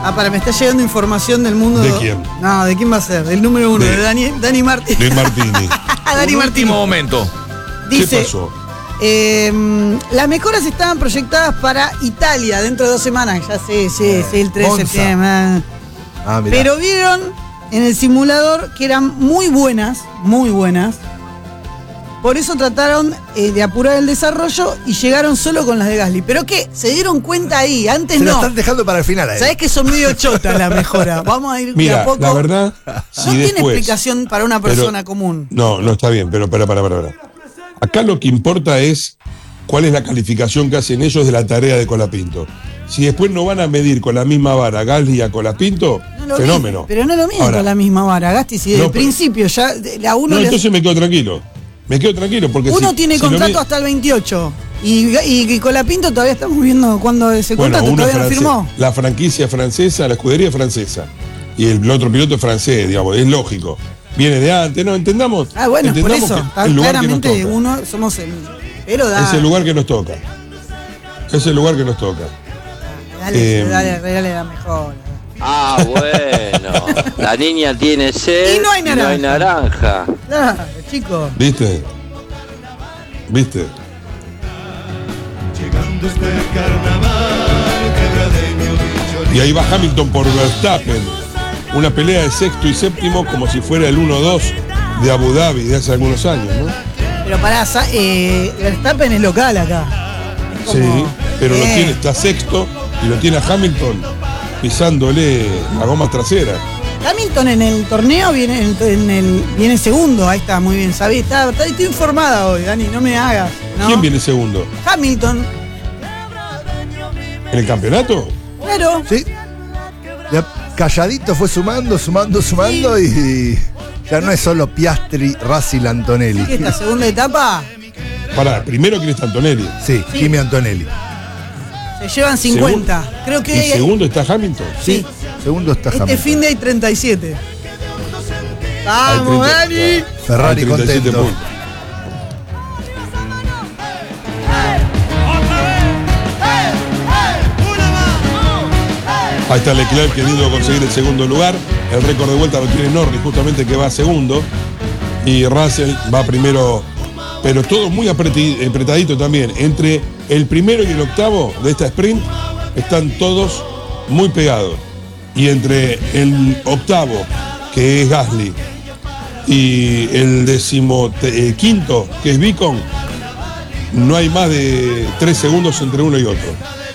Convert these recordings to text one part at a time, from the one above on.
me está llegando información del mundo. ¿De quién? No, ¿de quién va a ser? Del número uno, de Dani Martini. De Martini. Dani Martini. Último momento. Dice, ¿Qué pasó? las mejoras estaban proyectadas para Italia dentro de 2 semanas. Ya sé, el 3 de Monza. septiembre. Ah, mirá. Pero vieron en el simulador que eran muy buenas. Por eso trataron de apurar el desarrollo y llegaron solo con las de Gasly. ¿Pero qué? ¿Se dieron cuenta ahí? Antes Se no. lo están dejando para el final. ¿Sabés que son medio chotas las mejoras? Vamos a ir de Mira, a poco. la verdad, No si tiene después, explicación para una persona común. No, está bien, pero para. Acá lo que importa es cuál es la calificación que hacen ellos de la tarea de Colapinto. Si después no van a medir con la misma vara a Gasly y a Colapinto, No lo fenómeno. miden, pero no lo miden Ahora, con la misma vara, Gasti. Si desde no, el principio ya la uno No, le- entonces me quedo tranquilo. porque uno si- tiene si lo contrato mide- hasta el 28. Y Colapinto todavía estamos viendo cuándo ese Bueno, contrato uno todavía no francés, firmó. la franquicia francesa, la escudería francesa. Y el otro piloto es francés, digamos, es lógico. Viene de antes, ¿no? Entendamos. Ah, bueno, por entendamos eso. que el lugar que nos Claramente toca. uno somos el. Pero da. Es el lugar que nos toca. Es el lugar que nos toca. Dale la mejor. Ah, bueno. La niña tiene sed Y no hay naranja. Claro, chicos. ¿Viste? Y ahí va Hamilton por Verstappen. Una pelea de sexto y séptimo como si fuera el 1-2 de Abu Dhabi de hace algunos años, ¿no? Pero pará, Verstappen es local acá. Es Sí, como- pero está sexto y lo tiene a Hamilton pisándole la goma trasera. Hamilton en el torneo viene segundo. Ahí está, muy bien. Estoy informada hoy, Dani, no me hagas. ¿no? ¿Quién viene segundo? Hamilton. ¿En el campeonato? Claro. Sí. Ya calladito fue sumando y ya no es solo Piastri, Russell, Antonelli. ¿Qué esta segunda etapa? Pará, primero quién está Antonelli. Sí, Kimi Antonelli. Se llevan 50. Creo ¿Y que segundo está Hamilton? sí. Segundo está Este Hamilton. fin de hay 37. ¡Vamos, Hay 30. Dani! Ferrari Hay 37 contento. puntos. Ahí está Leclerc queriendo conseguir el segundo lugar. El récord de vuelta lo tiene Norris, justamente que va segundo. Y Russell va primero, pero todo muy apretadito también. Entre el primero y el octavo de esta sprint están todos muy pegados. Y entre el octavo, que es Gasly, y el quinto, que es Beacon, no hay más de 3 segundos entre uno y otro.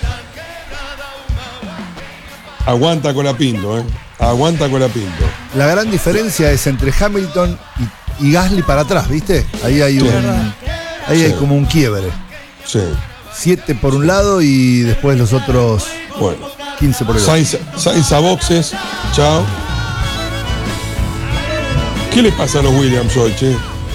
Aguanta Colapinto, ¿eh? Aguanta Colapinto. La gran diferencia es entre Hamilton y Gasly para atrás, ¿viste? Ahí hay Sí. hay Sí. como un quiebre. Sí. 7 por un lado y después los otros Bueno. 15 por el otro. Sainz a boxes. Chao. ¿Qué le pasa a los Williams hoy, che?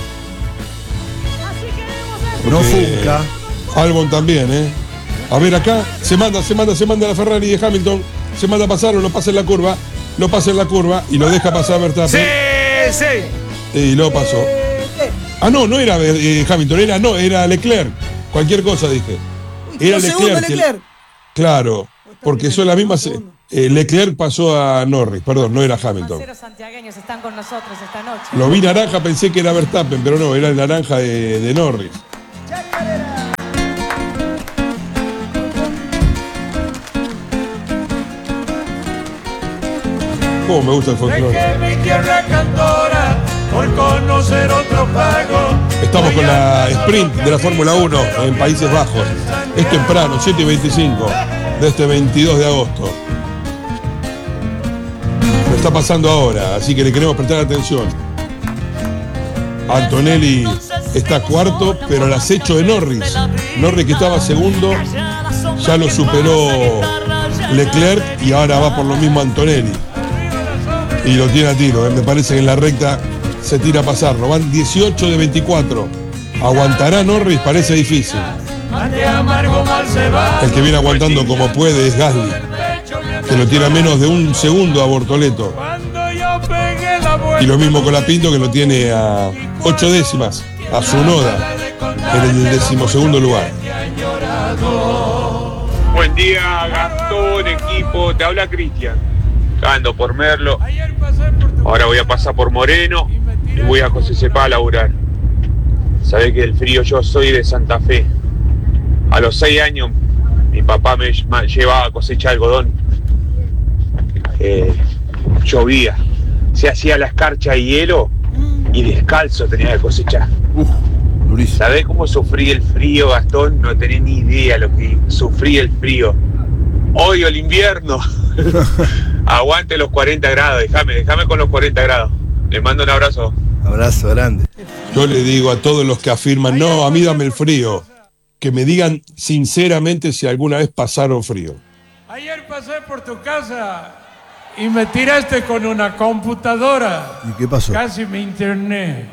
No Porque funca. Albon también, ¿eh? A ver acá, se manda la Ferrari de Hamilton, se manda a pasar o lo pasa en la curva y lo deja pasar Verstappen. Sí. Y lo pasó. Ah, no era Hamilton, era Leclerc. Cualquier cosa dije. Era Segundo Leclerc. Leclerc. Claro, porque son las mismas. Leclerc pasó a Norris, perdón, no era Hamilton. Los santiagueños están con nosotros esta noche. Lo vi naranja, pensé que era Verstappen, pero no, era el naranja de Norris. Cómo me gusta el folclore. mi tierra cantora, por conocer otro pago. Estamos con la sprint de la Fórmula 1 en Países Bajos. Es temprano, 7:25 de este 22 de agosto. Lo está pasando ahora, así que le queremos prestar atención. Antonelli está cuarto, pero al acecho de Norris. Norris, que estaba segundo, ya lo superó Leclerc y ahora va por lo mismo Antonelli. Y lo tiene a tiro, me parece que en la recta se tira a pasarlo. Van 18 de 24. ¿Aguantará Norris? Parece difícil. El que viene aguantando como puede es Gasly, que lo tiene a menos de un segundo a Bortoleto. Y lo mismo con Colapinto, que lo tiene a 8 décimas a Tsunoda en el 12º lugar. Buen día, Gastón, equipo, te habla Cristian. Ando por Merlo. Ahora voy a pasar por Moreno y voy a José Cepaz a laburar. Sabés que el frío, yo soy de Santa Fe. A los 6 años mi papá me llevaba a cosechar algodón. Llovía, se hacía la escarcha de hielo y descalzo tenía que cosechar. ¿Sabés cómo sufrí el frío, Gastón? No tenés ni idea lo que sufrí el frío. Odio el invierno. Aguante los 40 grados, déjame con los 40 grados. Les mando un abrazo. Abrazo grande. Yo le digo a todos los que afirman, no, a mí dame el frío, que me digan sinceramente si alguna vez pasaron frío. Ayer pasé por tu casa y me tiraste con una computadora. ¿Y qué pasó? Casi me interné.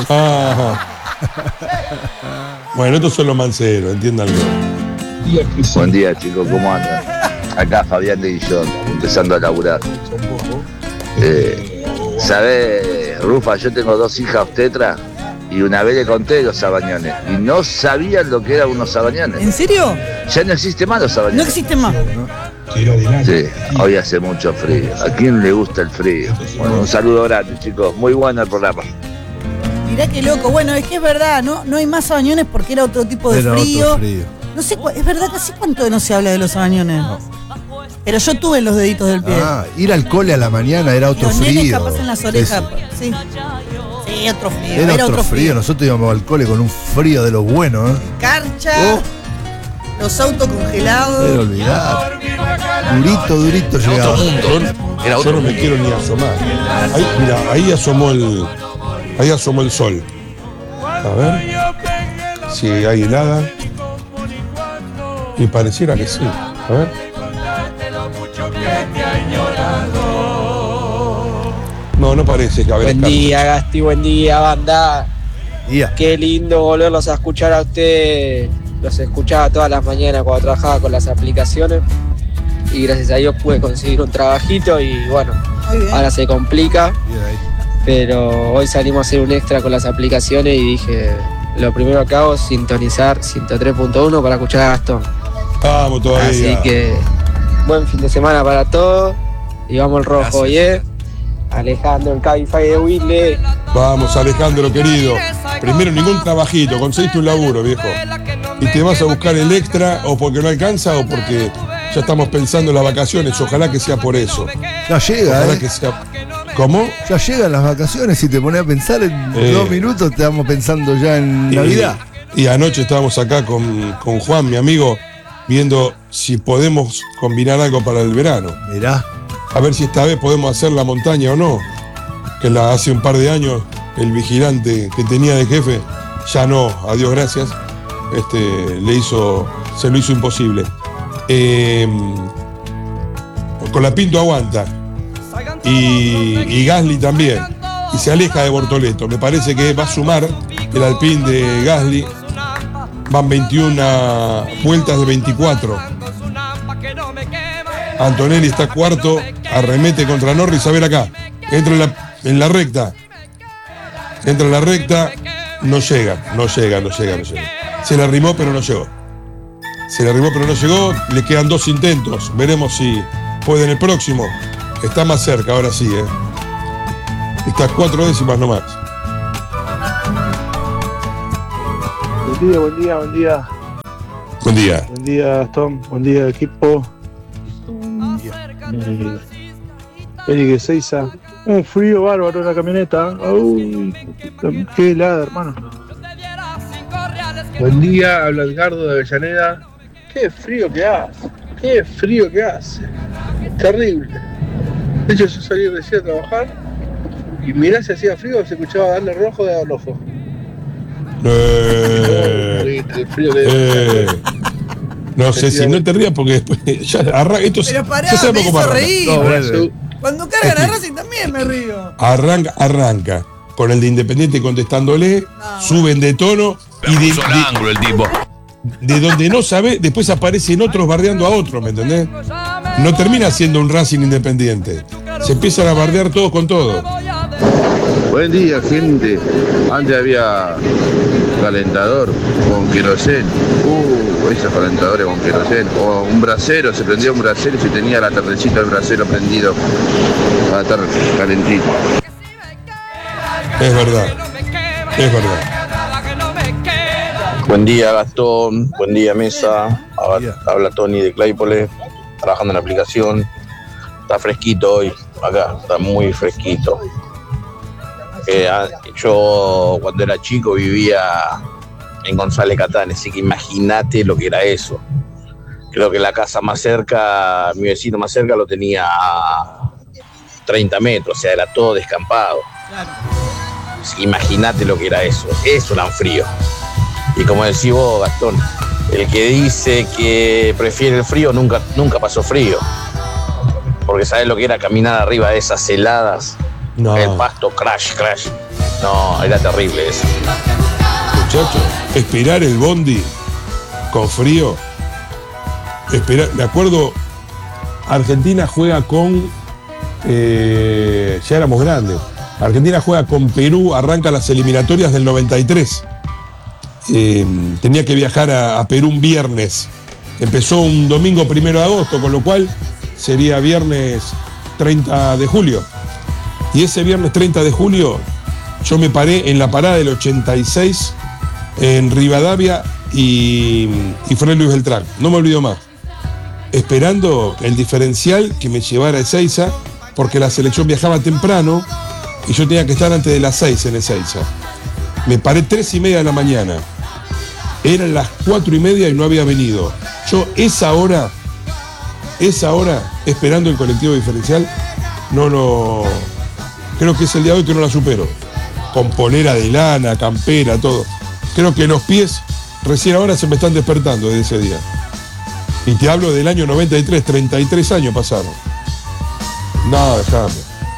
Bueno, estos son los manceros, entiéndanlo. Buen día, chicos, ¿cómo andan? Acá Fabián de Guillón, empezando a laburar. ¿Sabés, Rufa? Yo tengo 2 hijas obstetras y una vez le conté los sabañones y no sabían lo que eran unos sabañones. ¿En serio? Ya no existe más los sabañones. No existe más. Sí, hoy hace mucho frío. ¿A quién le gusta el frío? Bueno, un saludo grande, chicos. Muy bueno el programa. Mirá qué loco. Bueno, es que es verdad, no hay más sabañones porque era otro tipo de Era frío. otro frío. No sé, es verdad que hace cuánto que no se habla de los sabañones. No. Pero yo tuve los deditos del pie. Ir al cole a la mañana era otro los frío. Nenes capaz en las orejas. Sí. Sí, otro frío. Era otro frío. Nosotros íbamos al cole con un frío de los buenos, ¿eh? Carcha, los autos congelados. Pero olvidar. Durito llegaba. Yo no me quiero ni asomar. Ahí, mira, ahí asomó el sol. A ver si hay helada. Y pareciera que sí. A ver. No parece que Buen día, Gasti, buen día, banda. Día. Qué lindo volverlos a escuchar a ustedes. Los escuchaba todas las mañanas cuando trabajaba con las aplicaciones. Y gracias a Dios pude conseguir un trabajito y bueno, ahora se complica. Pero hoy salimos a hacer un extra con las aplicaciones y dije, lo primero que hago es sintonizar 103.1 para escuchar a Gastón. Vamos todavía. Así que buen fin de semana para todos. Y vamos el rojo, oye. Alejandro, el Cabify de Willy. Vamos, Alejandro, querido. Primero, ningún trabajito, conseguiste un laburo, viejo. Y te vas a buscar el extra o porque no alcanza o porque ya estamos pensando en las vacaciones. Ojalá que sea por eso. Ya llega, Ojalá que sea... ¿Cómo? Ya llegan las vacaciones y te pones a pensar en 2 minutos, estamos pensando ya en Navidad. Y anoche estábamos acá con Juan, mi amigo, viendo si podemos combinar algo para el verano. Mirá. A ver si esta vez podemos hacer la montaña o no. Que hace un par de años el vigilante que tenía de jefe, ya no, adiós, gracias. Se lo hizo imposible. Colapinto aguanta. Y Gasly también. Y se aleja de Bortoleto. Me parece que va a sumar el Alpine de Gasly. Van 21 vueltas de 24. Antonelli está cuarto, arremete contra Norris. A ver acá, entra en la recta. Entra en la recta, no llega. Se le arrimó, pero no llegó. Le quedan 2 intentos. Veremos si puede en el próximo. Está más cerca, ahora sí, Está 4 décimas nomás. Buen día. Buen día. Buen día, Gastón. Buen día, equipo. Eric Ezeiza. Un frío bárbaro en la camioneta. Uy, qué helada, hermano. Buen día, habla Edgardo de Avellaneda. Qué frío que hace. Terrible. De hecho, yo salí recién a trabajar y mirá si hacía frío, se escuchaba darle rojo de ojo. El frío que no sé si no te rías porque después ya arranca. Esto pero pará, ya me hizo reír. No, cuando cargan a Racing también me río. Arranca con el de Independiente contestándole, suben de tono y el tipo. De donde no sabe, después aparecen otros bardeando a otros, ¿me entendés? No termina siendo un Racing Independiente. Se empiezan a bardear todos con todo. Buen día, gente. Antes había calentador con querosén. Esos calentadores con querosén. O un brasero, se prendía un brasero y se tenía la tardecita del brasero prendido para estar calentito. Es verdad. Es verdad. Buen día, Gastón. Buen día, Mesa. Habla Tony de Claypole, trabajando en la aplicación. Está fresquito hoy. Acá está muy fresquito. Yo cuando era chico vivía en González Catán, así que imagínate lo que era eso. Creo que la casa más cerca, mi vecino más cerca lo tenía a 30 metros, o sea, era todo descampado. Claro. Así que imagínate lo que era eso. Eso era un frío. Y como decís vos, Gastón, el que dice que prefiere el frío nunca pasó frío. Porque sabes lo que era caminar arriba de esas heladas. No. El pasto, crash. No, era terrible eso. Muchachos, esperar el bondi con frío. Me acuerdo, Argentina juega con... ya éramos grandes. Argentina juega con Perú, arranca las eliminatorias del 93. Tenía que viajar a Perú un viernes. Empezó un domingo 1 de agosto, con lo cual sería viernes 30 de julio. Y ese viernes 30 de julio yo me paré en la parada del 86 en Rivadavia y Fray Luis Beltrán. No me olvido más. Esperando el diferencial que me llevara a Ezeiza, porque la selección viajaba temprano y yo tenía que estar antes de las 6 en Ezeiza. Me paré 3:30 de la mañana. Eran las 4:30 y no había venido. Yo esa hora, esperando el colectivo diferencial, creo que es el día de hoy que no la supero. Con polera de lana, campera, todo. Creo que los pies recién ahora se me están despertando desde ese día. Y te hablo del año 93, 33 años pasaron. No, déjame.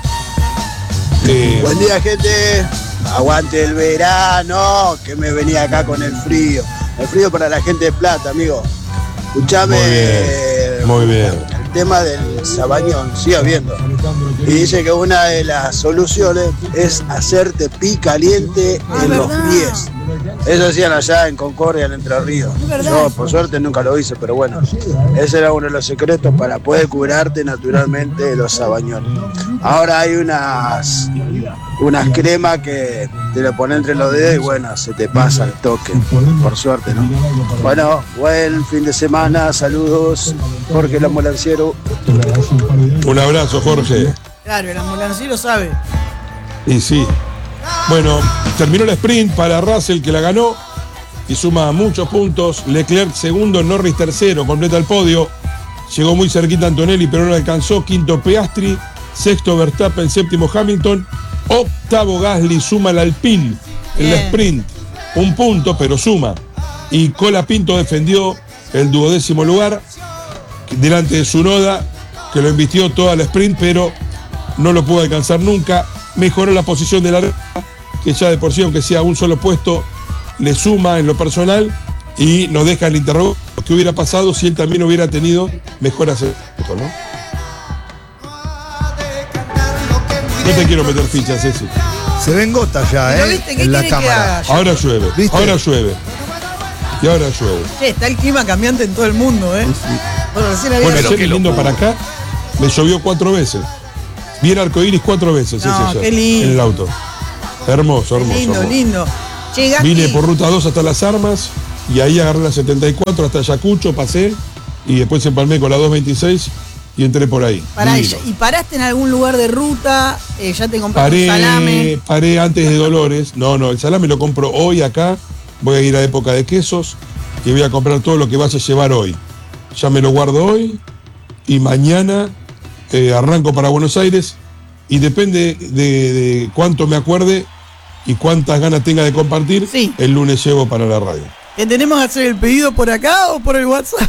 Buen día, gente. Aguante el verano, que me venía acá con el frío. El frío para la gente de Plata, amigo. Escuchame. Muy bien. El tema del sabañón, siga viendo. Y dice que una de las soluciones es hacerte pi caliente en los pies. Eso hacían allá en Concordia, en Entre Ríos. Yo, por suerte, nunca lo hice, pero bueno, ese era uno de los secretos para poder curarte naturalmente de los sabañones. Ahora hay unas cremas que te lo pones entre los dedos y bueno, se te pasa el toque, por suerte, ¿no? Bueno, buen fin de semana, saludos, Jorge el ambulanciero. Un abrazo, Jorge. Claro, el ambulanciero sabe. Y sí. Bueno, terminó el sprint para Russell, que la ganó y suma muchos puntos. Leclerc segundo, Norris tercero, completa el podio. Llegó muy cerquita Antonelli, pero no alcanzó. Quinto Piastri, sexto Verstappen, séptimo Hamilton, octavo Gasly, suma el Alpine en el sprint. Un punto, pero suma. Y Colapinto defendió el 12º lugar delante de Tsunoda, que lo embistió toda la sprint, pero no lo pudo alcanzar nunca. Mejoró la posición de la red, que ya de por sí, aunque sea un solo puesto, le suma en lo personal y nos deja el interrogante qué hubiera pasado si él también hubiera tenido mejor acerto, ¿no? No te quiero meter fichas, Ceci. Se ven gotas ya, en la cámara. Ahora llueve, ¿viste? Ahora llueve. Y ahora llueve. Che, está el clima cambiante en todo el mundo, ¿eh? Bueno, ayer viniendo para acá, me llovió 4 veces. Vi el arcoíris 4 veces, no, ese qué lindo. en el auto. Hermoso, hermoso. Lindo, hermoso. lindo. Che, vine por ruta 2 hasta Las Armas y ahí agarré la 74 hasta Ayacucho, pasé y después empalmé con la 226 y entré por ahí. ¿Y paraste en algún lugar de ruta? ¿Ya te compraste un salame? Paré antes de Dolores. No, el salame lo compro hoy acá. Voy a ir a época de quesos y voy a comprar todo lo que vas a llevar hoy. Ya me lo guardo hoy y mañana arranco para Buenos Aires y depende de cuánto me acuerde y cuántas ganas tenga de compartir, el lunes llevo para la radio. ¿Que tenemos que hacer el pedido por acá o por el WhatsApp?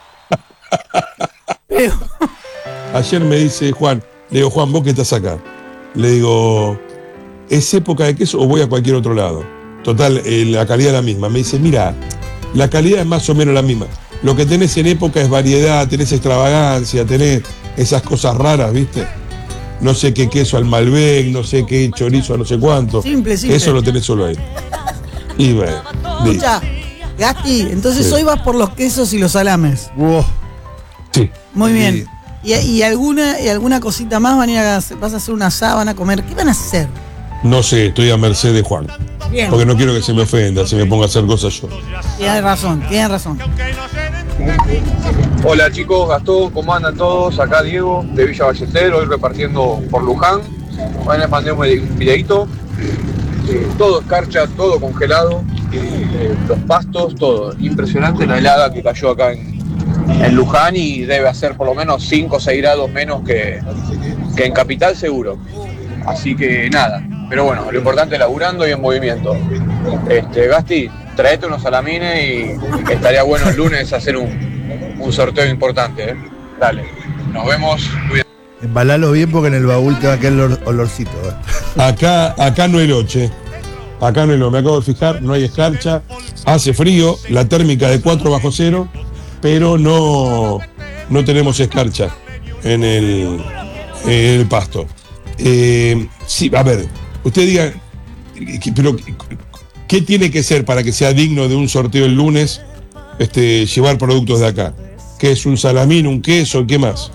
Ayer me dice Juan, le digo, Juan, ¿vos qué estás acá? Le digo, ¿es época de queso o voy a cualquier otro lado? Total, la calidad es la misma. Me dice, mira, la calidad es más o menos la misma. Lo que tenés en época es variedad, tenés extravagancia, tenés esas cosas raras, ¿viste? No sé qué queso al Malbec, no sé qué chorizo a no sé cuánto. Simple. Eso lo tenés solo ahí. Y bueno. Escucha, Gasti, entonces hoy vas por los quesos y los salames. Sí. Muy bien. ¿Y alguna cosita más? ¿Vas a hacer una asada? ¿Van a comer? ¿Qué van a hacer? No sé, estoy a merced de Juan. Bien. Porque no quiero que se me ofenda si me pongo a hacer cosas yo. Tienes razón. Hola chicos, Gastón, ¿cómo andan todos? Acá Diego, de Villa Ballester, hoy repartiendo por Luján. Hoy les mandé un videito. Todo escarcha, todo congelado. Los pastos, todo. Impresionante la helada que cayó acá en Luján y debe hacer por lo menos 5 o 6 grados menos que en Capital seguro. Así que nada, pero bueno, lo importante es laburando y en movimiento. Gasti, traete unos salamines y estaría bueno el lunes hacer un sorteo importante, Dale, nos vemos. Embalalo bien porque en el baúl te va a quedar el olorcito. Acá no hay loche. Acá no hay loche. Me acabo de fijar, no hay escarcha. Hace frío, la térmica de 4 bajo cero, pero no tenemos escarcha en el pasto. Sí, a ver, usted diga, pero ¿qué tiene que ser para que sea digno de un sorteo el lunes llevar productos de acá? ¿Qué es un salamín, un queso, qué más?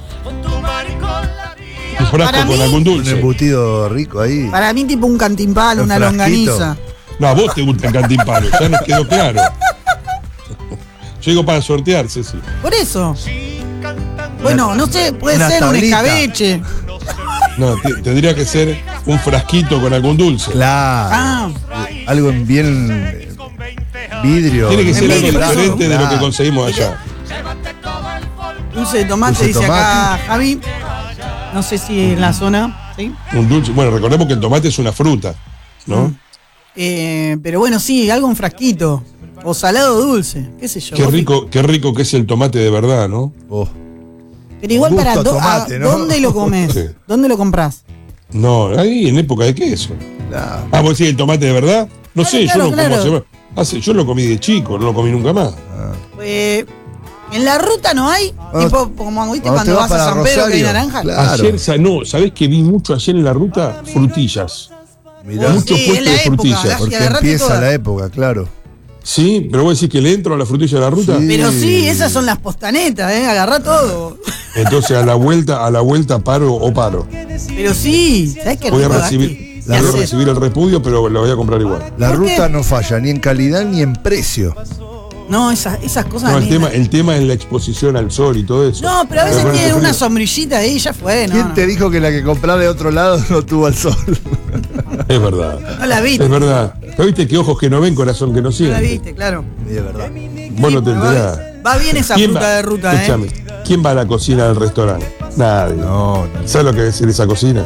Un frasco con algún dulce. Un embutido rico ahí. Para mí tipo un cantimpalo, una longaniza. No, a vos te gusta el cantimpalo, ya nos quedó claro. Yo digo para sortearse, sí. Por eso. Bueno, no sé, puede ser un escabeche. No, tendría que ser un frasquito con algún dulce. Claro. Algo en bien vidrio. Tiene que ser algo diferente de lo que conseguimos allá. Dulce de tomate, dice acá Javi. No sé si en la zona, ¿sí? Un dulce. Bueno, recordemos que el tomate es una fruta, ¿no? Pero bueno, sí, algo en frasquito. O salado o dulce, qué sé yo. Qué rico que es el tomate de verdad, ¿no? Pero igual tomate, ¿no? ¿Dónde lo comes? Sí. ¿Dónde lo compras? No, ahí en época de queso. Claro. ¿Vos decís el tomate de verdad? No sé, claro, yo lo comí de chico, no lo comí nunca más. En la ruta no hay, tipo como ¿viste cuando vas a San Pedro que hay naranja? Claro. Ayer, ¿sabés que vi mucho ayer en la ruta? Frutillas. Mirá. Muchos puestos de frutillas. Porque empieza la época, claro. Sí, pero vos decís que le entro a la frutilla de la ruta. Sí. Pero sí, esas son las postanetas, agarrá todo. Entonces a la vuelta paro. Pero sí, ¿sabés qué? Voy a recibir el repudio, pero lo voy a comprar igual. La ruta no falla ni en calidad ni en precio. No, esas cosas. No, el tema es la exposición al sol y todo eso. No, pero a veces tiene una sombrillita ahí y ya fue, ¿no? ¿Quién te dijo que la que comprás de otro lado no tuvo el sol? Es verdad. No la viste. Es verdad. Pero viste que ojos que no ven, corazón que no siente. No la viste, claro. Sí, es verdad. Vos no te enterás. Va bien esa fruta de ruta, Escúchame, ¿quién va a la cocina del restaurante? Nadie. No. ¿Sabes lo que es esa cocina?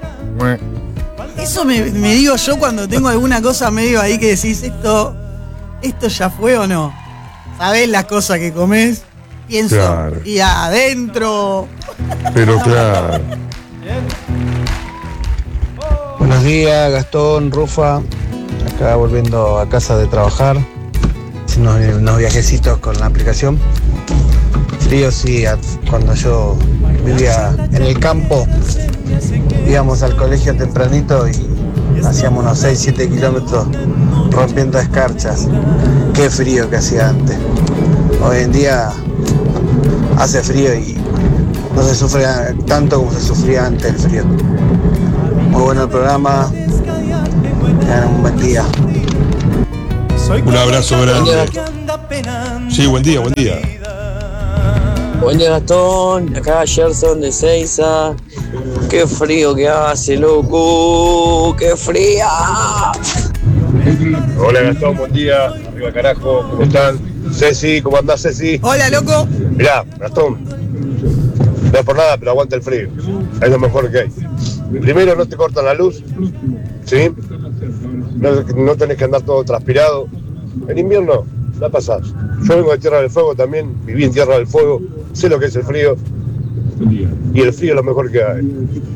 Eso me digo yo cuando tengo alguna cosa medio ahí que decís, ¿esto ya fue o no? ¿Sabés las cosas que comés? Pienso, claro. Y adentro. Pero claro. Buenos días, Gastón, Rufa. Acá volviendo a casa de trabajar. Haciendo unos viajecitos con la aplicación. Frío, sí, cuando yo vivía en el campo, íbamos al colegio tempranito y hacíamos unos 6-7 kilómetros rompiendo escarchas. Qué frío que hacía antes. Hoy en día hace frío y no se sufre tanto como se sufría antes el frío. Muy bueno el programa. Tengan un buen día. Un abrazo grande. Sí, buen día. Buen día, Gastón. Acá Gerson de Seiza. Qué frío que hace, loco. ¡Qué fría! Hola, Gastón, buen día. Arriba, carajo. ¿Cómo están? Ceci, ¿cómo andás, Ceci? Hola, loco. Mirá, Gastón. No es por nada, pero aguanta el frío. Es lo mejor que hay. Primero, no te cortan la luz. ¿Sí? No tenés que andar todo transpirado. En invierno, la pasás. Yo vengo de Tierra del Fuego también. Viví en Tierra del Fuego. Sé lo que es el frío. Y el frío es lo mejor que hay.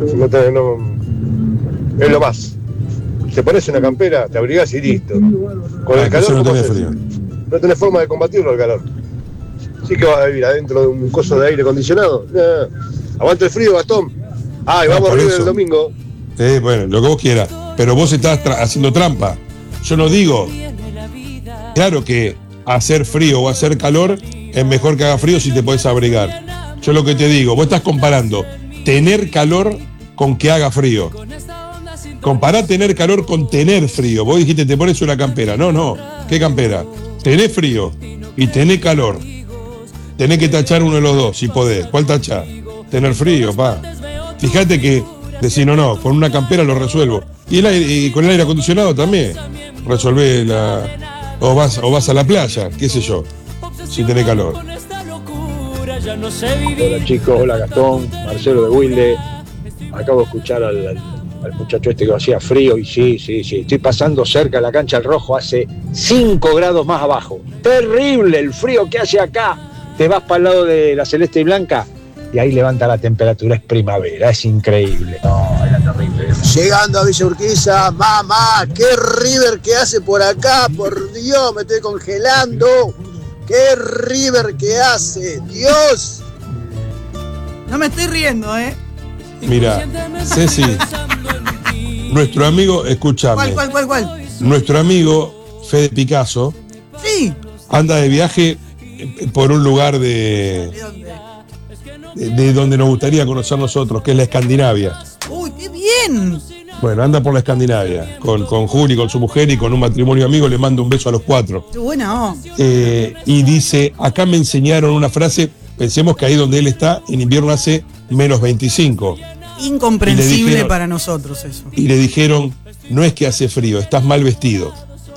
Es lo más. Te pones una campera, te abrigás y listo. Con el calor no tenés forma de combatirlo el calor. Sí que vas a vivir adentro de un coso de aire acondicionado. Aguanta el frío, Gastón. Y vamos arriba el domingo. Bueno, lo que vos quieras. Pero vos estás haciendo trampa. Yo no digo Claro que hacer frío o hacer calor es mejor que haga frío si te podés abrigar. Yo lo que te digo, vos estás comparando tener calor con que haga frío. Compará tener calor con tener frío. Vos dijiste, te pones una campera. No, ¿qué campera? Tenés frío y tenés calor. Tenés que tachar uno de los dos, si podés. ¿Cuál tachás? Tener frío, pa. Fíjate que decir, no, con una campera lo resuelvo. Y con el aire acondicionado también. Resolvé o vas a la playa, qué sé yo, si tenés calor. Hola chicos, hola Gastón, Marcelo de Wilde. Acabo de escuchar al muchacho este que hacía frío y sí, estoy pasando cerca de la cancha del Rojo, hace 5 grados más abajo. Terrible el frío que hace acá. Te vas para el lado de la Celeste y Blanca y ahí levanta la temperatura, es primavera, es increíble. No, era terrible. Llegando a Villa Urquiza, mamá, qué River que hace por acá, por Dios, me estoy congelando. ¡Qué River que hace! ¡Dios! No me estoy riendo, ¿eh? Mira, Ceci, nuestro amigo, escúchame. ¿Cuál? Nuestro amigo Fede Picasso. Sí. Anda de viaje por un lugar de donde nos gustaría conocer nosotros, que es la Escandinavia. ¡Uy, qué bien! Bueno, anda por la Escandinavia, con Juli, con su mujer y con un matrimonio amigo. Le mando un beso a los 4. ¡Qué bueno! Y dice, acá me enseñaron una frase, pensemos que ahí donde él está, en invierno hace menos 25. Incomprensible para nosotros eso. Y le dijeron, no es que hace frío, estás mal vestido.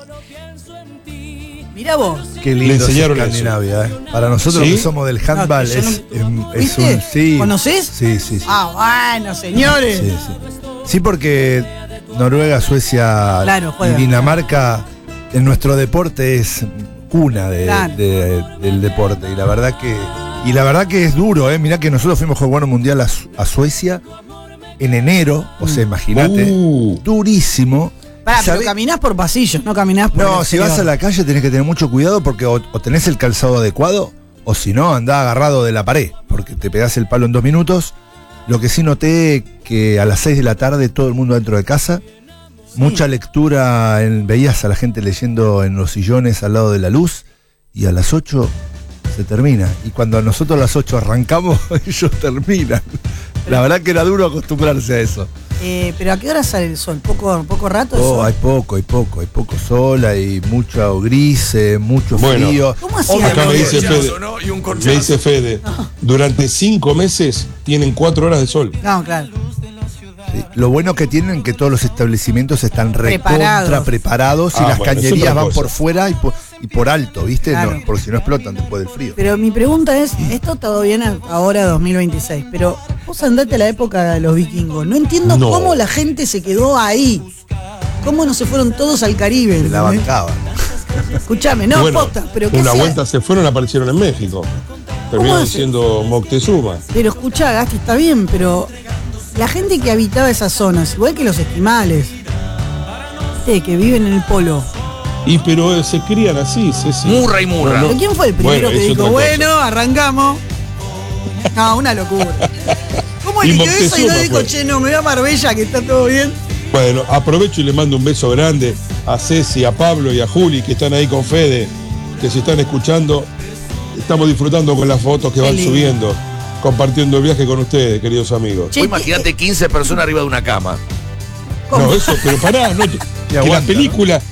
Mirá vos. Qué lindo es Escandinavia, ¿eh? Para nosotros que somos del handball es un... Sí. ¿Conocés? Sí. Ah, bueno, señores. Sí, porque Noruega, Suecia y Dinamarca en nuestro deporte es cuna del deporte. Y la verdad que es duro, ¿eh? Mirá que nosotros fuimos a jugar un mundial a Suecia en enero, o sea, imagínate, durísimo. Pero caminás por pasillos, no caminás por... No, si vas a la calle tenés que tener mucho cuidado porque o tenés el calzado adecuado o si no, andá agarrado de la pared porque te pegás el palo en 2 minutos. Lo que sí noté que a las 6 de la tarde todo el mundo dentro de casa, mucha lectura, veías a la gente leyendo en los sillones al lado de la luz y a las 8 se termina. Y cuando nosotros a las 8 arrancamos, ellos terminan. La verdad que era duro acostumbrarse a eso. Pero ¿a qué hora sale el sol? ¿Poco rato? Hay poco sol, hay mucho gris, mucho frío. ¿Cómo hacía? Acá me dice Fede, durante 5 meses tienen 4 horas de sol. No, claro. Sí. Lo bueno que tienen que todos los establecimientos están recontra preparados y las cañerías van por fuera y por alto, ¿viste? Claro. No, porque si no explotan después del frío. Pero mi pregunta es, esto todo bien ahora 2026, pero vos andate a la época de los vikingos. No entiendo cómo la gente se quedó ahí. ¿Cómo no se fueron todos al Caribe? La bancaban. Escuchame, posta, pero ¿qué una vuelta se fueron, aparecieron en México. Terminaron siendo Moctezuma. Pero escuchá, Gasti, está bien, pero la gente que habitaba esas zonas, igual que los esquimales, que viven en el polo. Pero se crían así, Ceci. Murra. ¿Pero quién fue el primero que dijo, arrancamos? No, una locura. ¿Cómo eligió eso y no dijo, che, no, me voy a Marbella, que está todo bien? Bueno, aprovecho y le mando un beso grande a Ceci, a Pablo y a Juli, que están ahí con Fede, que se están escuchando. Estamos disfrutando con las fotos que van subiendo, compartiendo el viaje con ustedes, queridos amigos. Che, imagínate 15 personas arriba de una cama. ¿Cómo? No, eso, pero pará, las películas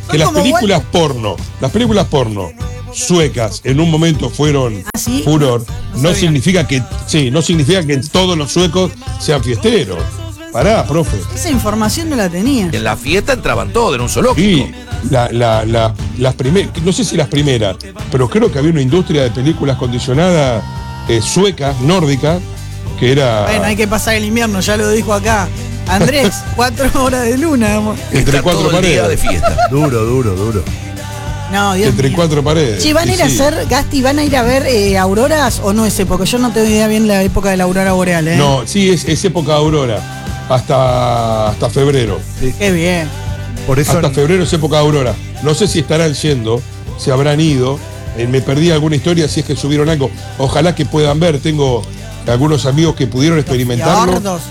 porno suecas en un momento fueron furor, no significa que todos los suecos sean fiesteros. Pará, profe. Esa información no la tenía. En la fiesta entraban todos en un zoológico. Sí, las primeras, no sé si las primeras, pero creo que había una industria de películas condicionadas suecas, nórdicas, que era... Bueno, hay que pasar el invierno, ya lo dijo acá Andrés, 4 horas de luna. Amor. Entre 4 paredes. De fiesta. Duro. No, Dios Entre mío. 4 paredes. Sí, ¿van a ir a hacer, Gasti, van a ir a ver auroras o no es época? Yo no tengo idea bien la época de la aurora boreal, ¿eh? No, sí, es época de aurora. Hasta febrero. Sí. Qué bien. Por eso hasta febrero es época de aurora. No sé si estarán yendo, si habrán ido. Me perdí alguna historia, si es que subieron algo. Ojalá que puedan ver. Tengo algunos amigos que pudieron experimentarlo.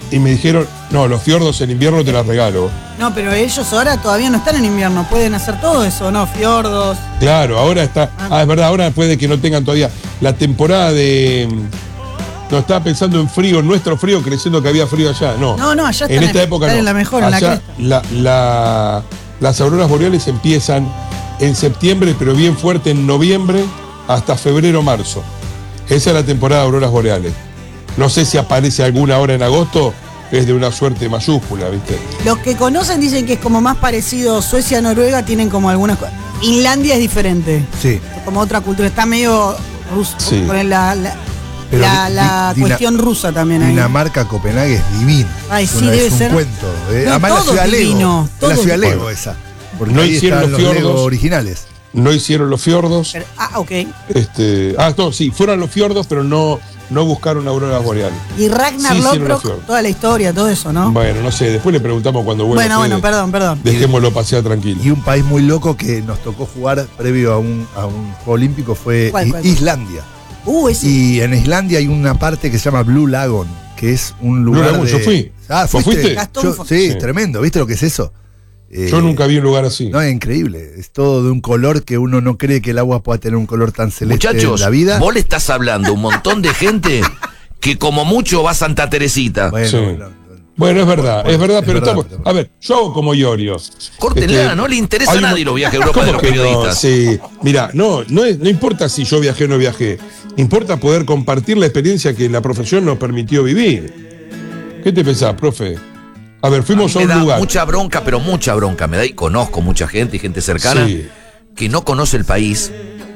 Y me dijeron, no, los fiordos en invierno te las regalo. No, pero ellos ahora todavía no están en invierno, pueden hacer todo eso, ¿no? Fiordos. Claro, ahora está. Es verdad, ahora puede que no tengan todavía la temporada de. No, estaba pensando en frío, nuestro frío, creciendo que había frío allá. No, allá están en esta época están no. en la mejor, allá, en la cresta. Las auroras boreales empiezan en septiembre, pero bien fuerte en noviembre hasta febrero, marzo. Esa es la temporada de auroras boreales. No sé si aparece alguna hora en agosto, es de una suerte mayúscula, ¿viste? Los que conocen dicen que es como más parecido Suecia, Noruega, tienen como algunas cosas. Finlandia es diferente. Sí. Es como otra cultura, está medio ruso. Sí. Con la cuestión rusa también ahí. Dinamarca, Copenhague es divino. Ay, sí, debe ser. Es un cuento. No, Además la ciudad divino, Lego. La ciudad Lego esa. Porque no ahí hicieron están los los fiordos Lego originales. No hicieron los fiordos. Pero, ok. No, sí, fueron los fiordos, pero no buscaron auroras boreales. Y Ragnar Sí, hicieron los Lothbrok, fiordos. toda la historia, todo eso, ¿no? Bueno, no sé, después le preguntamos cuando vuelva. Bueno, perdón. Dejémoslo pasear tranquilo. Y un país muy loco que nos tocó jugar previo a un Juego Olímpico fue ¿Cuál? Islandia. Ese. Y en Islandia hay una parte que se llama Blue Lagoon, que es un lugar. Blue Lagoon, yo fui. Ah, ¿Vos fuiste? Sí, tremendo. ¿Viste lo que es eso? Yo nunca vi un lugar así. No, es increíble. Es todo de un color que uno no cree que el agua pueda tener un color tan celeste. Muchachos, en la vida. vos le estás hablando a un montón de gente que como mucho va a Santa Teresita. Bueno, es verdad, pero estamos. A ver, yo hago como Iorio. Córtenla, no le interesa a nadie los viajes a Europa de los que periodistas. No, sí. Mirá, no importa si yo viajé o no viajé. Importa poder compartir la experiencia que la profesión nos permitió vivir. ¿Qué te pensás, profe? A ver, fuimos a un lugar. Mucha bronca me da, y conozco mucha gente y gente cercana que no conoce el país,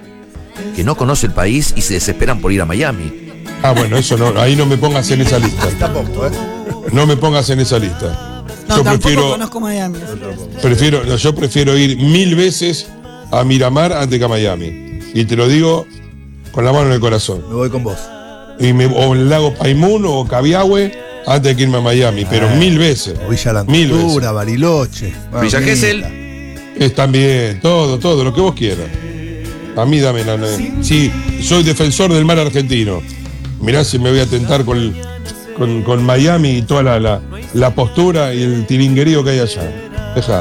y se desesperan por ir a Miami. Ah, bueno, eso no, ahí no me pongas en esa lista. No me pongas en esa lista. No, tampoco conozco Miami. Yo prefiero ir 1000 veces a Miramar antes que a Miami. Y te lo digo con la mano en el corazón. Me voy con vos. O el lago Paimún o Cabiahue antes de que irme a Miami, pero 1000 veces. O Villa Langostura, Bariloche. Villa Gesell. Es también, todo, lo que vos quieras. A mí dame la. Sí, soy defensor del mar argentino. Mirá si me voy a tentar con Miami y toda la postura y el tiringuerío que hay allá. Dejá.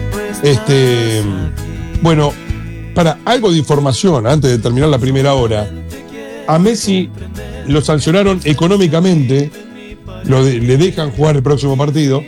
Bueno, para algo de información, antes de terminar la primera hora, a Messi lo sancionaron económicamente, le dejan jugar el próximo partido,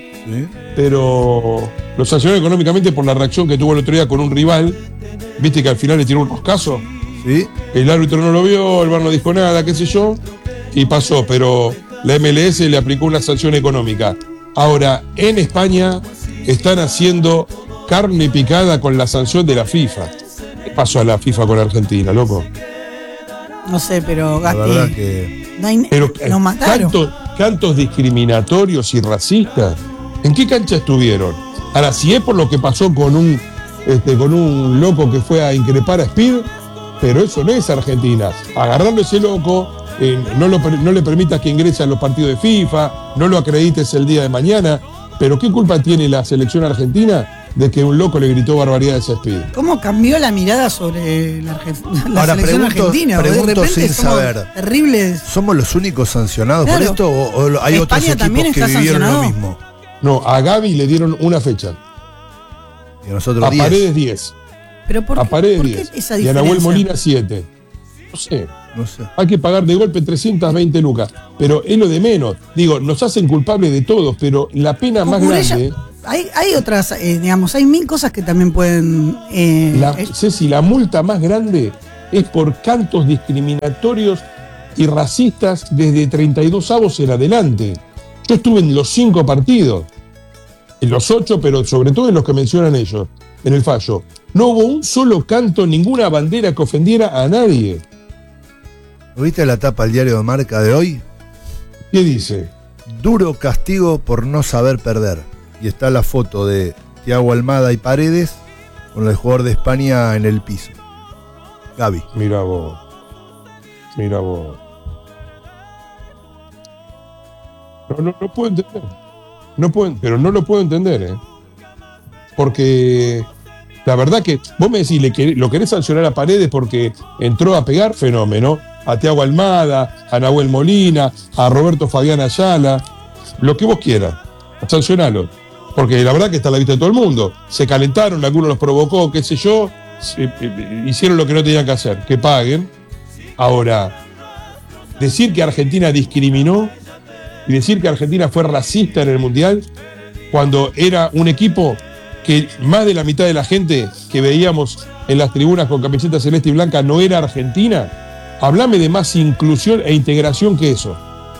pero lo sancionaron económicamente por la reacción que tuvo el otro día con un rival. Viste que al final le tiró un roscazo. Sí. El árbitro no lo vio, el VAR no dijo nada, qué sé yo, y pasó, pero la MLS le aplicó una sanción económica. Ahora, en España están haciendo carne picada con la sanción de la FIFA. ¿Qué pasó a la FIFA con Argentina, loco? No sé, pero La verdad que. nos mataron. Cantos discriminatorios y racistas. ¿En qué cancha estuvieron? Ahora, si es por lo que pasó con un loco que fue a increpar a Speed, pero eso no es Argentina. Agarrarlo a ese loco, no le permitas que ingrese a los partidos de FIFA, no lo acredites el día de mañana. Pero ¿qué culpa tiene la selección argentina de que un loco le gritó barbaridades a Speed? ¿Cómo cambió la mirada sobre la selección argentina? Pregunto de repente sin saber. Terribles. ¿Somos los únicos sancionados por esto o hay otros equipos que vivieron lo mismo? No, a Gavi le dieron una fecha. Y a nosotros a 10. Paredes 10. ¿Pero por a Paredes ¿por 10. Qué esa y a Nahuel Molina 7. No sé. Hay que pagar de golpe 320 lucas. Pero es lo de menos. Digo, nos hacen culpables de todos, pero la pena más grande. Hay otras, digamos, hay 1000 cosas que también pueden. Ceci, la multa más grande es por cantos discriminatorios y racistas desde 32 avos en adelante. Yo estuve en los 5 partidos, en los 8, pero sobre todo en los que mencionan ellos, en el fallo. No hubo un solo canto, ninguna bandera que ofendiera a nadie. ¿Viste la tapa del diario de Marca de hoy? ¿Qué dice? Duro castigo por no saber perder. Y está la foto de Thiago Almada y Paredes con el jugador de España en el piso. Gavi. Mira vos. No puedo entender. Pero no lo puedo entender, Porque la verdad que vos me decís, lo querés sancionar a Paredes porque entró a pegar, fenómeno. A Thiago Almada, a Nahuel Molina, a Roberto Fabián Ayala. lo que vos quieras, sancionalo. Porque la verdad que está a la vista de todo el mundo. Se calentaron, algunos los provocó, qué sé yo, hicieron lo que no tenían que hacer, que paguen. Ahora, decir que Argentina discriminó y decir que Argentina fue racista en el Mundial, cuando era un equipo que más de la mitad de la gente que veíamos en las tribunas con camiseta celeste y blanca no era argentina, hablame de más inclusión e integración que eso.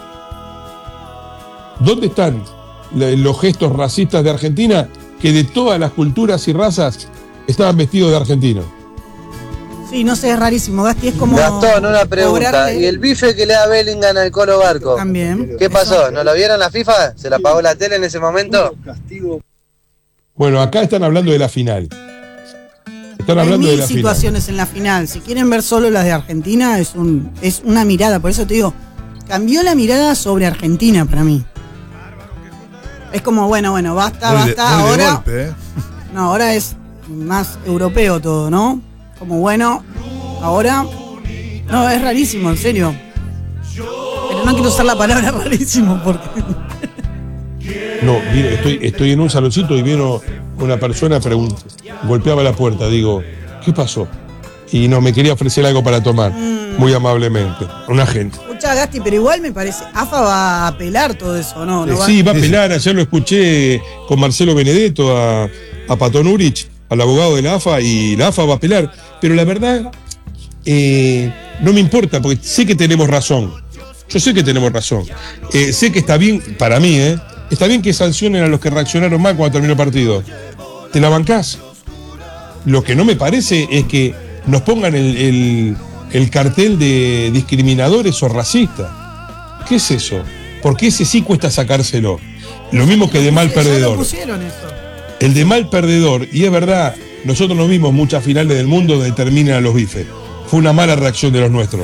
¿Dónde están los gestos racistas de Argentina, que de todas las culturas y razas estaban vestidos de argentino? Sí, no sé, es rarísimo. Gasti, es como. Gastón, una pregunta. ¿Y el bife que le da Bellingham al Colo Barco? También. ¿Qué pasó? ¿No lo vieron la FIFA? ¿Se la apagó la tele en ese momento? Bueno, acá están hablando de la final. Están Hay hablando de mil la situaciones en la final. Si quieren ver solo las de Argentina, es una mirada. Por eso te digo, cambió la mirada sobre Argentina para mí. Es como, bueno, basta, ahora. Golpe, ¿eh? No, ahora es más europeo todo, ¿no? Como, bueno, ahora. No, es rarísimo, en serio. Pero no quiero usar la palabra rarísimo porque. No, estoy en un saloncito y vino una persona, golpeaba la puerta, digo, ¿qué pasó? Y no, me quería ofrecer algo para tomar, muy amablemente, un agente. Escuchá, Gasti, pero igual me parece, AFA va a apelar todo eso, ¿no? Sí, va a apelar, ayer lo escuché con Marcelo Benedetto, a Patón Urich, al abogado de la AFA, y la AFA va a apelar, pero la verdad, no me importa, porque sé que tenemos razón, yo sé que tenemos razón, sé que está bien, para mí, está bien que sancionen a los que reaccionaron mal cuando terminó el partido, ¿te la bancás? Lo que no me parece es que nos pongan el cartel de discriminadores o racistas. ¿Qué es eso? Porque ese sí cuesta sacárselo. Lo mismo que de mal perdedor. Pusieron eso. El de mal perdedor, y es verdad, nosotros no vimos muchas finales del mundo donde terminan los bifes. Fue una mala reacción de los nuestros.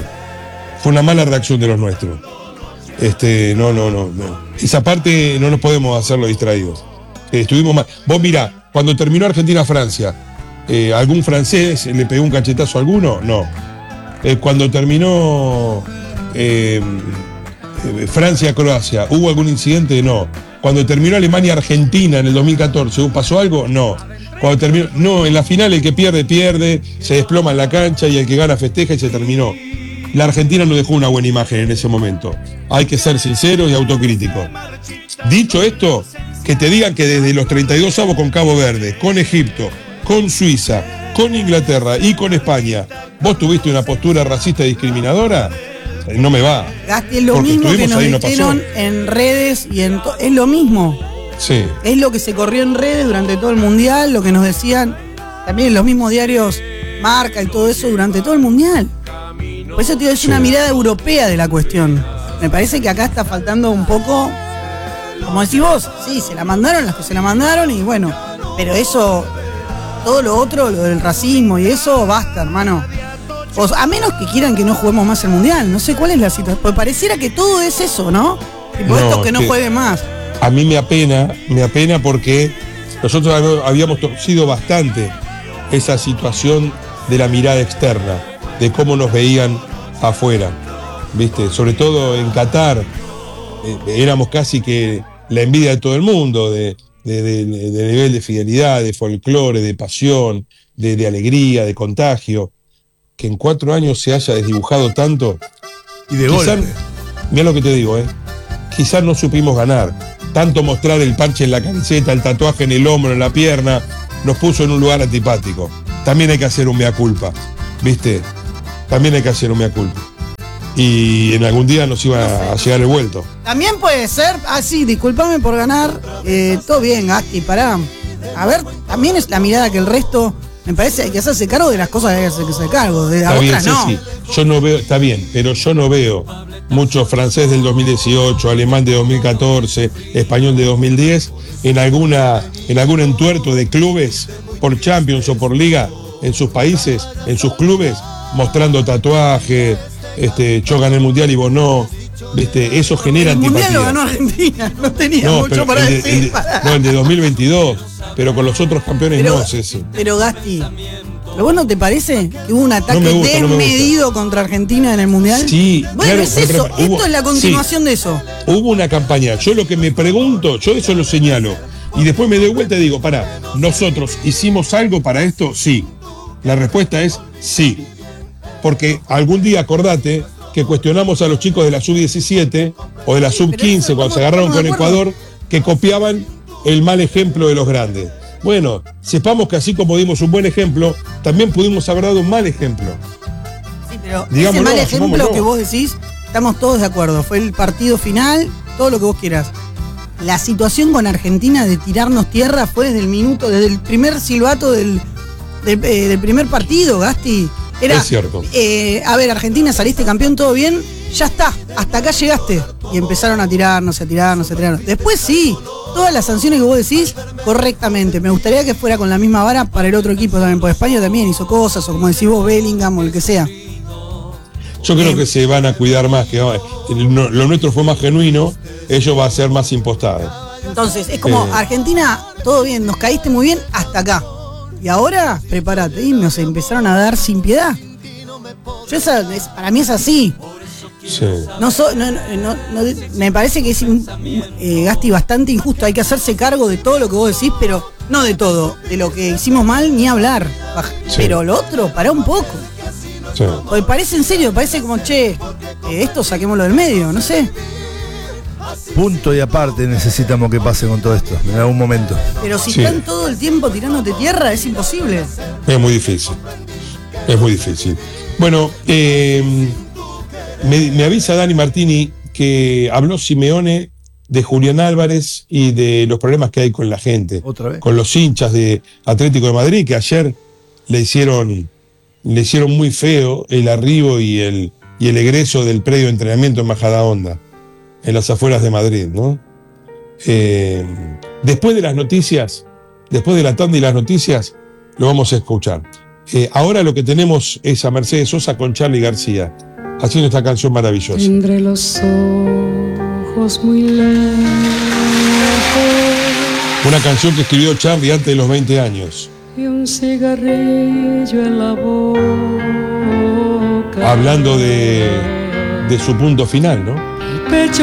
No. Esa parte no nos podemos hacerlo distraídos. Estuvimos mal. Vos mirá, cuando terminó Argentina-Francia, ¿algún francés le pegó un cachetazo a alguno? No. Cuando terminó Francia-Croacia, ¿hubo algún incidente? No. Cuando terminó Alemania-Argentina en el 2014, ¿pasó algo? No. Cuando terminó, no, en la final el que pierde, se desploma en la cancha y el que gana festeja y se terminó. La Argentina no dejó una buena imagen en ese momento. Hay que ser sinceros y autocríticos. Dicho esto, que te digan que desde los 32 avos con Cabo Verde, con Egipto, con Suiza, con Inglaterra y con España, vos tuviste una postura racista y discriminadora, no me va. Gasti, es lo mismo que nos dijeron en redes y es lo mismo. Sí. Es lo que se corrió en redes durante todo el Mundial, lo que nos decían también en los mismos diarios Marca y todo eso durante todo el Mundial. Por eso, tío, es una mirada europea de la cuestión. Me parece que acá está faltando un poco, como decís vos, sí, se la mandaron las que se la mandaron y bueno, pero eso, todo lo otro, lo del racismo y eso, basta, hermano. A menos que quieran que no juguemos más el Mundial, no sé cuál es la situación, porque pareciera que todo es eso, ¿no? Y por esto que no juegue más. A mí me apena porque nosotros habíamos torcido bastante esa situación de la mirada externa, de cómo nos veían afuera, ¿viste? Sobre todo en Qatar, éramos casi que la envidia de todo el mundo, de nivel de fidelidad, de folclore, de pasión, de alegría, de contagio. Que en 4 años se haya desdibujado tanto. Y de golpe. Mirá lo que te digo, quizás no supimos ganar. Tanto mostrar el parche en la camiseta, el tatuaje en el hombro, en la pierna, nos puso en un lugar antipático. También hay que hacer un mea culpa, ¿viste? También hay que hacer un mea culpa. Y en algún día nos iba a llegar el vuelto. También puede ser, sí, discúlpame por ganar, todo bien, Gasti, pará. A ver, también es la mirada que el resto, me parece, hay que hacerse cargo de las cosas que hay que hacerse cargo, de las otras no. Sí. Yo no veo, está bien, pero yo no veo mucho francés del 2018, alemán de 2014, español de 2010, en algún entuerto de clubes por Champions o por Liga en sus países, en sus clubes, mostrando tatuajes, yo gané el Mundial y vos no, ¿viste? Eso genera antipatía. El Mundial lo ganó Argentina, no tenía mucho para decir. El de 2022, pero con los otros campeones no es ese. Pero Gasti, ¿Pero vos no te parece que hubo un ataque desmedido contra Argentina en el Mundial? Sí, bueno, claro, es eso. Esto es la continuación de eso. Hubo una campaña. Yo lo que me pregunto, yo eso lo señalo. Y después me doy vuelta y digo, pará, ¿nosotros hicimos algo para esto? Sí. La respuesta es sí. Porque algún día, acordate, que cuestionamos a los chicos de la sub-17 o de la sub-15 cuando se agarraron con Ecuador, que copiaban el mal ejemplo de los grandes. Bueno, sepamos que así como dimos un buen ejemplo, también pudimos haber dado un mal ejemplo. Sí, pero ese mal ejemplo que vos decís, estamos todos de acuerdo. Fue el partido final, todo lo que vos quieras. La situación con Argentina de tirarnos tierra fue desde el primer silbato del primer partido, Gasti. Era, es cierto. A ver, Argentina, saliste campeón, todo bien, ya está, hasta acá llegaste. Y empezaron a tirarnos. Después sí, todas las sanciones que vos decís, correctamente. Me gustaría que fuera con la misma vara para el otro equipo también, porque España también hizo cosas, o como decís vos, Bellingham o el que sea. Yo creo que se van a cuidar más, que lo nuestro fue más genuino, ellos va a ser más impostado. Entonces, es como, Argentina, todo bien, nos caíste muy bien hasta acá. Y ahora, prepárate, y nos empezaron a dar sin piedad. Para mí es así. Sí. Me parece que es Gasti bastante injusto. Hay que hacerse cargo de todo lo que vos decís, pero no de todo. De lo que hicimos mal, ni hablar. Sí. Pero lo otro, pará un poco. Sí. Porque parece en serio, parece como, esto saquémoslo del medio, no sé. Punto y aparte necesitamos que pase con todo esto, en algún momento. Pero si están todo el tiempo tirándote tierra, es imposible. Es muy difícil. Bueno, me avisa Dani Martini que habló Simeone de Julián Álvarez y de los problemas que hay con la gente. ¿Otra vez? Con los hinchas de Atlético de Madrid, que ayer le hicieron muy feo el arribo y el egreso del predio de entrenamiento en Majadahonda, en las afueras de Madrid, ¿no? Después de las noticias, después de la tanda y las noticias, lo vamos a escuchar. Ahora lo que tenemos es a Mercedes Sosa con Charly García, haciendo esta canción maravillosa. Entre los ojos muy lejos. Una canción que escribió Charly antes de los 20 años. Y un cigarrillo en la boca. Hablando de su punto final, ¿no? El pecho